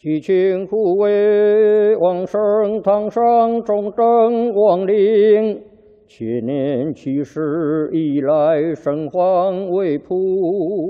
祈请护卫往生堂上忠贞亡灵，千年7世以来，圣皇为仆。